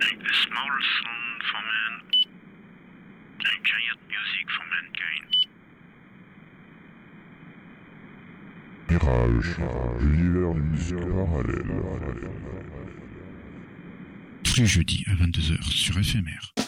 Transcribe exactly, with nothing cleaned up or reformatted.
A small sound for man, a giant music for mankind. Mirage, l'univers d'une musique parallèle. Tous les jeudis à vingt-deux heures sur F M R.